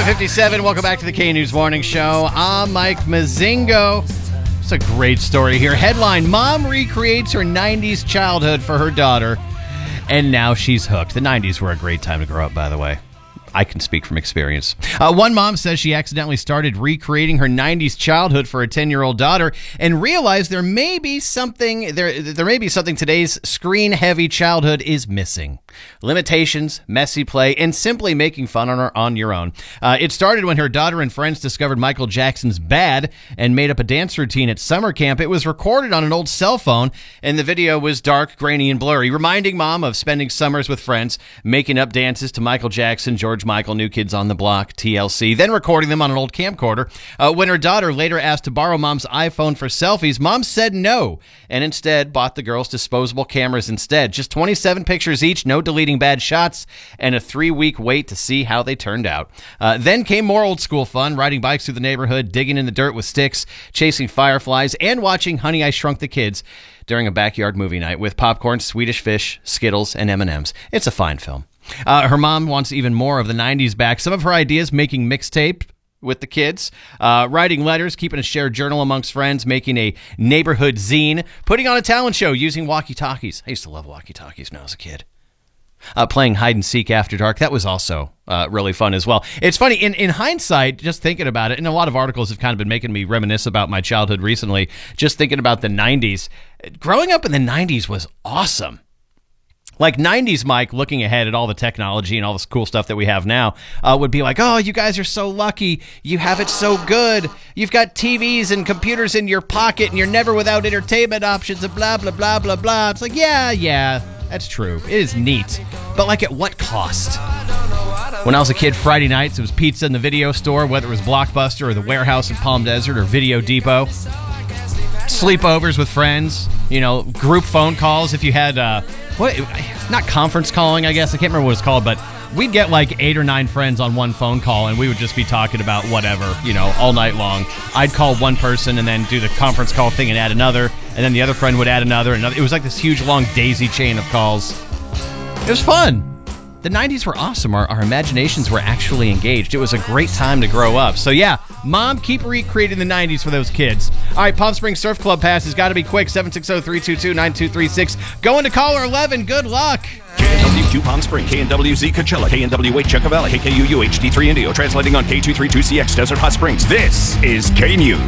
7:57. Welcome back to the K News Morning Show. I'm Mike Mazingo. It's a great story here. Headline: Mom recreates her 90s childhood for her daughter, and now she's hooked. The 90s were a great time to grow up, by the way. I can speak from experience. One mom says she accidentally started recreating her 90s childhood for a 10-year-old daughter and realized there may be something today's screen-heavy childhood is missing. Limitations, messy play, and simply making fun on your own. It started when her daughter and friends discovered Michael Jackson's Bad and made up a dance routine at summer camp. It was recorded on an old cell phone, and the video was dark, grainy, and blurry, reminding Mom of spending summers with friends, making up dances to Michael Jackson, George Michael, New Kids on the Block, TLC, then recording them on an old camcorder. When her daughter later asked to borrow Mom's iPhone for selfies, Mom said no, and instead bought the girls disposable cameras instead. Just 27 pictures each, no deleting bad shots, and a 3-week wait to see how they turned out. Then came more old school fun, riding bikes through the neighborhood, digging in the dirt with sticks, chasing fireflies, and watching Honey, I Shrunk the Kids during a backyard movie night with popcorn, Swedish Fish, Skittles, and M&Ms. It's a fine film. Her mom wants even more of the 90s back. Some of her ideas: making mixtape with the kids, writing letters, keeping a shared journal amongst friends, making a neighborhood zine, putting on a talent show using walkie-talkies. I used to love walkie-talkies when I was a kid. Playing hide and seek after dark. That was also really fun as well. It's funny, in hindsight, just thinking about it, and a lot of articles have kind of been making me reminisce about my childhood recently, just thinking about the 90s. Growing up in the 90s was awesome. Like 90s Mike, looking ahead at all the technology and all this cool stuff that we have now, would be like, oh, you guys are so lucky. You have it so good. You've got TVs and computers in your pocket, and you're never without entertainment options and blah, blah, blah, blah, blah. It's like, yeah, that's true. It is neat. But like at what cost? When I was a kid, Friday nights, it was pizza in the video store, whether it was Blockbuster or the Warehouse in Palm Desert or Video Depot. Sleepovers with friends, group phone calls if you had, not conference calling, I guess. I can't remember what it's called, but we'd get like 8 or 9 friends on one phone call, and we would just be talking about whatever, all night long. I'd call one person and then do the conference call thing and add another, and then the other friend would add another. It was like this huge, long daisy chain of calls. It was fun. The 90s were awesome. Our imaginations were actually engaged. It was a great time to grow up. So yeah, Mom, keep recreating the 90s for those kids. All right, Palm Springs Surf Club pass has got to be quick. 760-322-9236. Going to caller 11. Good luck. KNW2 Palm Springs, KNWZ Coachella, KNWH Chucka Valley, KKUU HD3 Indio, translating on K232CX Desert Hot Springs. This is K News.